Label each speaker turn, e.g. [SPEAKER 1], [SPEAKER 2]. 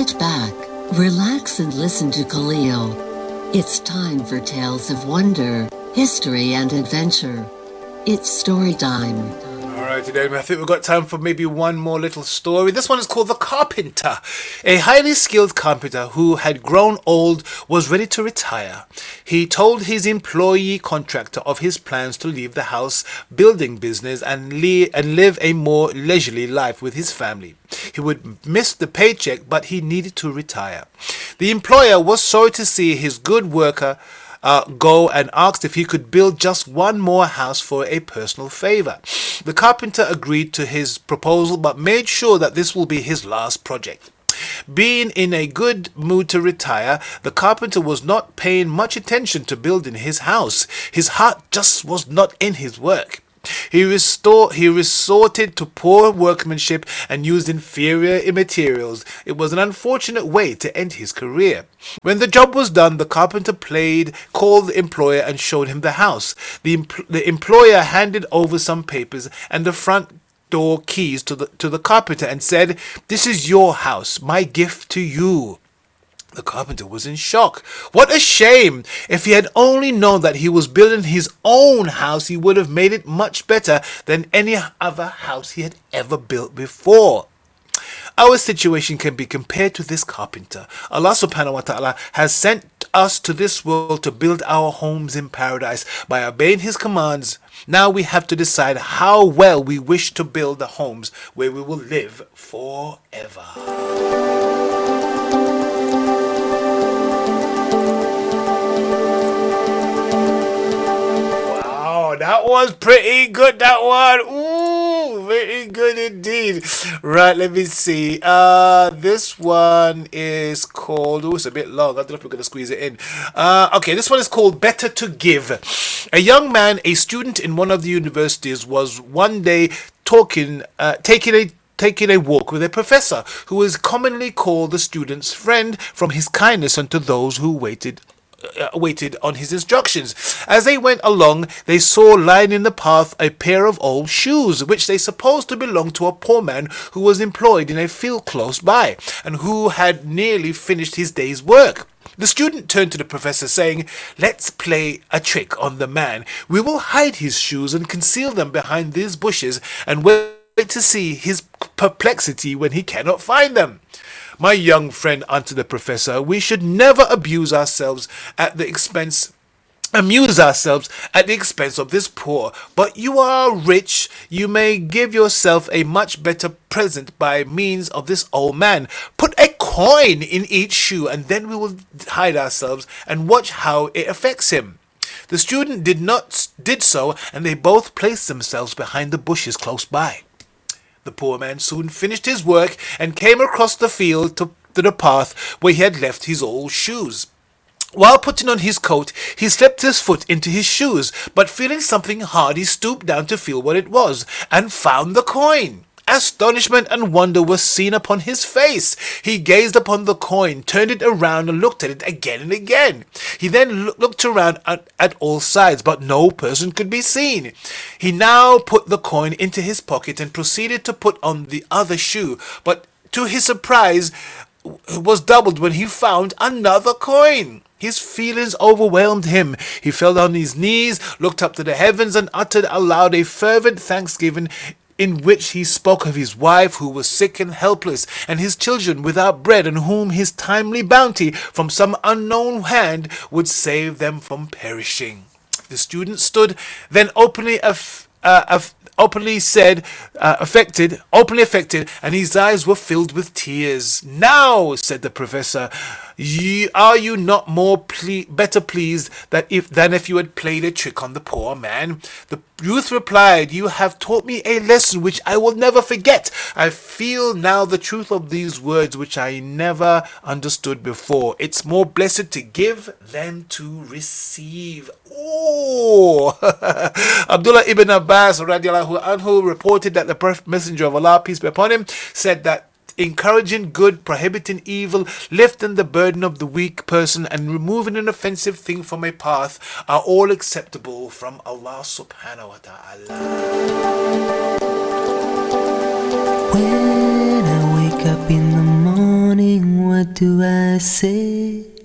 [SPEAKER 1] Sit back, relax and listen to Khalil. It's time for tales of wonder, history and adventure. It's story time.
[SPEAKER 2] Alright, today I think we've got time for maybe one more little story. This one is called The Carpenter. A highly skilled carpenter who had grown old was ready to retire. He told his employee contractor of his plans to leave the house building business and live a more leisurely life with his family. He would miss the paycheck, but he needed to retire. The employer was sorry to see his good worker go and asked if he could build just one more house for a personal favor. The carpenter agreed to his proposal but made sure that this will be his last project. Being in a good mood to retire, the carpenter was not paying much attention to building his house. His heart just was not in his work. He resorted to poor workmanship and used inferior materials. It was an unfortunate way to end his career. When the job was done, the carpenter called the employer and showed him the house. The employer handed over some papers and the front door keys to the carpenter and said, "This is your house, my gift to you." The carpenter was in shock. What a shame! If he had only known that he was building his own house, he would have made it much better than any other house he had ever built before. Our situation can be compared to this carpenter. Allah subhanahu wa ta'ala has sent us to this world to build our homes in paradise by obeying his commands. Now we have to decide how well we wish to build the homes where we will live forever. That was pretty good, that one. Ooh, very good indeed. Right, let me see. This one is called... Oh, it's a bit long. I don't know if we're going to squeeze it in. Okay, this one is called Better to Give. A young man, a student in one of the universities, was one day taking a walk with a professor who is commonly called the student's friend from his kindness unto those who waited on his instructions. As they went along, they saw lying in the path a pair of old shoes, which they supposed to belong to a poor man who was employed in a field close by, and who had nearly finished his day's work. The student turned to the professor, saying, "Let's play a trick on the man. We will hide his shoes and conceal them behind these bushes, and wait to see his perplexity when he cannot find them." "My young friend," answered the professor, "we should never amuse ourselves at the expense of this poor. But you are rich. You may give yourself a much better present by means of this old man. Put a coin in each shoe, and then we will hide ourselves and watch how it affects him." The student did so, and they both placed themselves behind the bushes close by. The poor man soon finished his work and came across the field to the path where he had left his old shoes. While putting on his coat, he slipped his foot into his shoes, but feeling something hard, he stooped down to feel what it was, and found the coin. Astonishment and wonder were seen upon his face. He gazed upon the coin, turned it around, and looked at it again and again. He then looked around at all sides, but no person could be seen. He now put the coin into his pocket and proceeded to put on the other shoe, but to his surprise was doubled when he found another coin. His feelings overwhelmed him. He fell on his knees, looked up to the heavens, and uttered aloud a fervent thanksgiving, in which he spoke of his wife who was sick and helpless, and his children without bread, and whom his timely bounty from some unknown hand would save them from perishing. The student stood, then openly affected, and his eyes were filled with tears. "Now," said the professor, "are you not better pleased than if you had played a trick on the poor man?" The youth replied, "You have taught me a lesson which I will never forget. I feel now the truth of these words which I never understood before. It's more blessed to give than to receive." Oh, Abdullah ibn Abbas radiallahu anhu reported that the Messenger of Allah, peace be upon him, said that encouraging good, prohibiting evil, lifting the burden of the weak person, and removing an offensive thing from a path are all acceptable from Allah subhanahu wa ta'ala.
[SPEAKER 3] When I wake up in the morning, morning, what do I say?